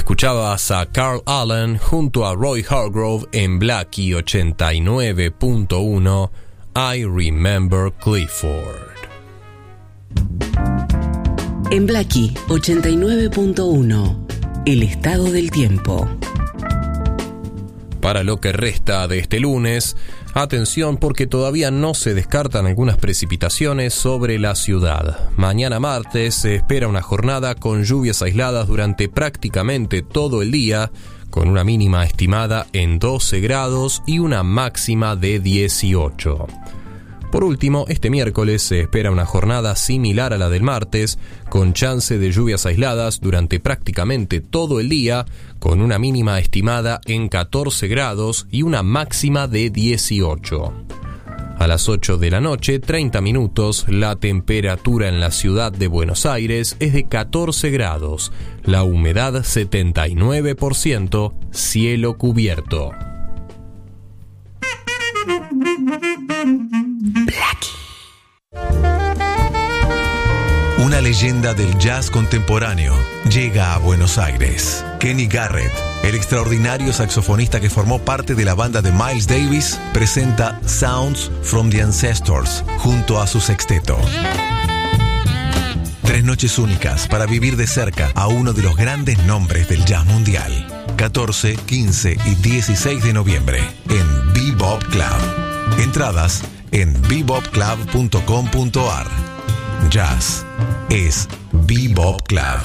Escuchabas a Carl Allen junto a Roy Hargrove en Blackie 89.1, I Remember Clifford. En Blackie 89.1, el estado del tiempo. Para lo que resta de este lunes, atención porque todavía no se descartan algunas precipitaciones sobre la ciudad. Mañana martes se espera una jornada con lluvias aisladas durante prácticamente todo el día, con una mínima estimada en 12 grados y una máxima de 18. Por último, este miércoles se espera una jornada similar a la del martes, con chance de lluvias aisladas durante prácticamente todo el día, con una mínima estimada en 14 grados y una máxima de 18. A las 8 de la noche, 30 minutos, la temperatura en la ciudad de Buenos Aires es de 14 grados, la humedad 79%, cielo cubierto. Blackie. Una leyenda del jazz contemporáneo llega a Buenos Aires. Kenny Garrett, el extraordinario saxofonista que formó parte de la banda de Miles Davis, presenta Sounds from the Ancestors junto a su sexteto. 3 noches únicas para vivir de cerca a uno de los grandes nombres del jazz mundial. 14, 15 y 16 de noviembre en Bebop Club. Entradas en bebopclub.com.ar. Jazz es Bebop Club.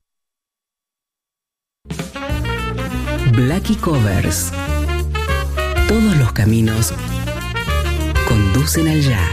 Blackie Covers. Todos los caminos conducen al jazz.